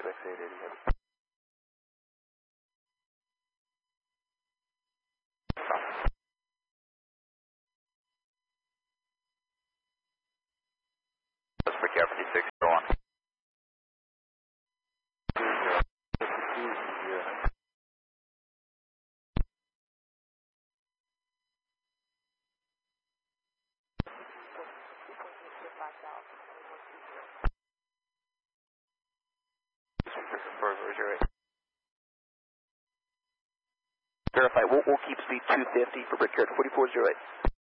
6-880. That's for Cap 56, go on. Verify, we'll keep speed 250 for Brickyard 4408.